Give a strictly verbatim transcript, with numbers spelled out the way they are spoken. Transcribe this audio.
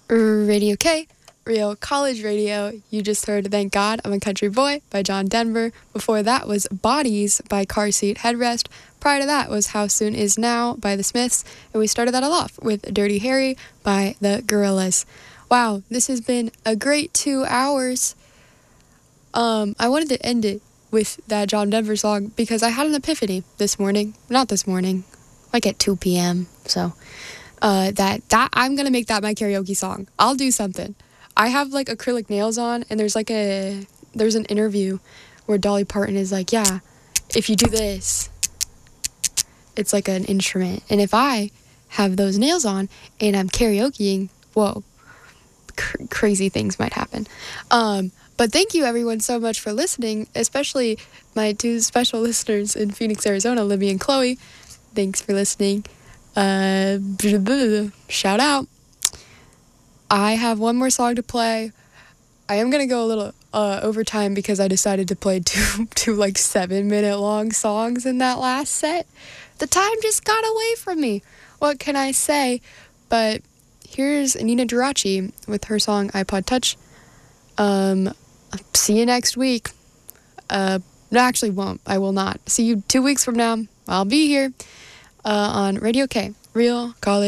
Radio K, Real College Radio. You just heard Thank God I'm a Country Boy by John Denver. Before that was Bodies by Car Seat Headrest. Prior to that was How Soon Is Now by The Smiths. And we started that all off with Dirty Harry by The Gorillaz. Wow, this has been a great two hours. Um, I wanted to end it with that John Denver song because I had an epiphany this morning. Not this morning, like at two p.m. So... Uh, that that I'm gonna make that my karaoke song. I'll do something. I have like acrylic nails on, and there's like a there's an interview where Dolly Parton is like, yeah, if you do this, it's like an instrument. And if I have those nails on and I'm karaokeing, whoa, cr- crazy things might happen. Um, but thank you everyone so much for listening, especially my two special listeners in Phoenix, Arizona, Libby and Chloe. Thanks for listening. Uh, shout out. I have one more song to play. I am gonna go a little uh, overtime because I decided to play two, two like seven minute long songs in that last set. The time just got away from me. What can I say? But here's Nina Geraci with her song iPod Touch. Um, see you next week. Uh, no, actually won't. I will not. See you two weeks from now. I'll be here. Uh, on Radio K, Real College.